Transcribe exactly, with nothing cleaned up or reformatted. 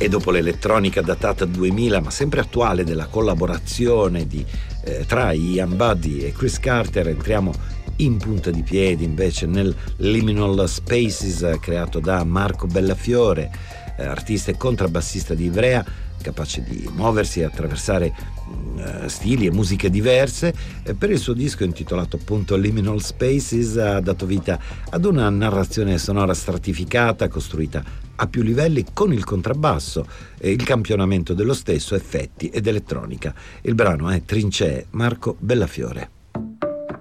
E dopo l'elettronica datata duemila ma sempre attuale della collaborazione di, eh, tra Ian Buddy e Chris Carter, entriamo in punta di piedi invece nel Liminal Spaces creato da Marco Bellafiore, eh, artista e contrabbassista di Ivrea, capace di muoversi e attraversare uh, stili e musiche diverse. E per il suo disco intitolato appunto Liminal Spaces ha dato vita ad una narrazione sonora stratificata costruita a più livelli con il contrabbasso e il campionamento dello stesso, effetti ed elettronica. Il brano è Trincee, Marco Bellafiore.